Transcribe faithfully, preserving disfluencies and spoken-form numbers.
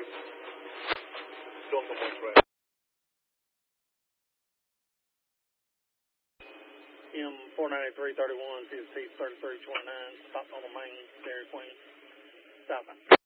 Don't come on track. M four ninety-three thirty-one, P S T thirty-three twenty-nine, stopped on the main, Dairy Queen, southbound.